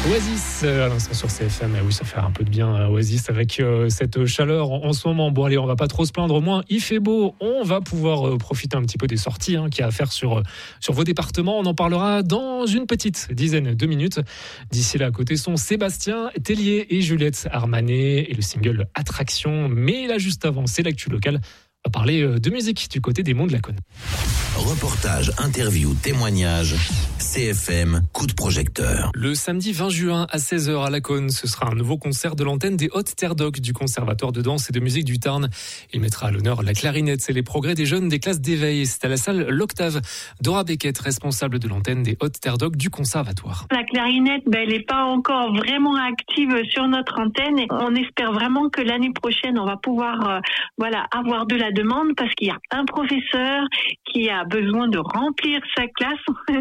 Oasis, à l'instant sur CFM. Oui, ça fait un peu de bien, Oasis, avec cette chaleur en ce moment. Bon, allez, on va pas trop se plaindre. Au moins, il fait beau. On va pouvoir profiter un petit peu des sorties qu'il y a à faire sur vos départements. On en parlera dans une petite dizaine de minutes. D'ici là, à côté sont Sébastien Tellier et Juliette Armanet et le single Attraction. Mais là, juste avant, c'est l'actu locale. On va parler de musique du côté des Monts de la Cône. Reportage, interview, témoignage, CFM, coup de projecteur. Le samedi 20 juin à 16h à la Cône, ce sera un nouveau concert de l'antenne des Hautes Terres d'Oc du Conservatoire de danse et de musique du Tarn. Il mettra à l'honneur la clarinette et les progrès des jeunes des classes d'éveil. C'est à la salle L'Octave. Dora Beckett, responsable de l'antenne des Hautes Terres d'Oc du Conservatoire. La clarinette, elle n'est pas encore vraiment active sur notre antenne. On espère vraiment que l'année prochaine, on va pouvoir avoir de la demande parce qu'il y a un professeur qui a besoin de remplir sa classe.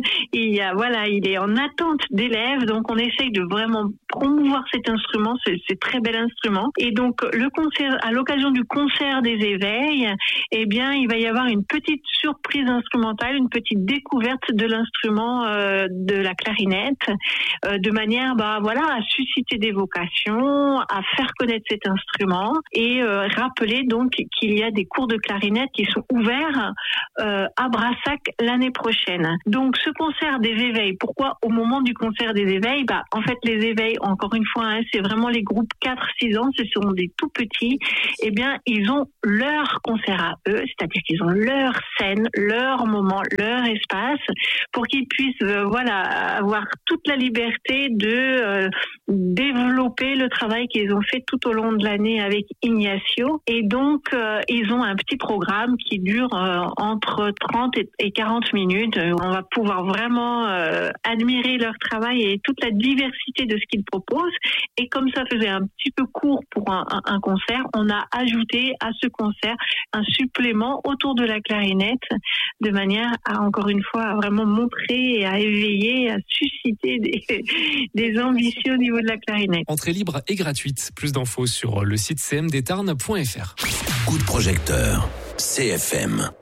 Il est en attente d'élèves, donc on essaye de vraiment promouvoir cet instrument, c'est très bel instrument. Et donc le concert, à l'occasion du concert des éveils, il va y avoir une petite surprise instrumentale, une petite découverte de l'instrument de la clarinette, de manière à susciter des vocations, à faire connaître cet instrument et rappeler donc qu'il y a des cours de clarinette qui sont ouverts à Brassac l'année prochaine. Donc ce concert des éveils, pourquoi au moment du concert des éveils, en fait les éveils, encore une fois, c'est vraiment les groupes 4-6 ans, ce sont des tout petits, ils ont leur concert à eux, c'est-à-dire qu'ils ont leur scène, leur moment, leur espace, pour qu'ils puissent avoir toute la liberté de développer le travail qu'ils ont fait tout au long de l'année avec Ignacio. Et donc ils ont un petit programme qui dure entre 30 et 40 minutes. On va pouvoir vraiment admirer leur travail et toute la diversité de ce qu'ils proposent. Et comme ça faisait un petit peu court pour un concert, on a ajouté à ce concert un supplément autour de la clarinette, de manière à, encore une fois, à vraiment montrer et à éveiller, à susciter des ambitions au niveau de la clarinette. Entrée libre et gratuite. Plus d'infos sur le site cmdtarn.fr. Coup de projecteur, CFM.